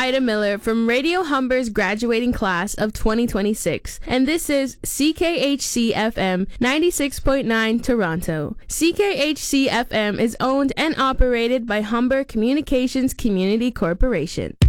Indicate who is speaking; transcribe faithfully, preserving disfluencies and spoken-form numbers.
Speaker 1: Ida Miller from Radio Humber's graduating class of twenty twenty-six, and this is C K H C F M ninety-six point nine Toronto. C K H C F M is owned and operated by Humber Communications Community Corporation.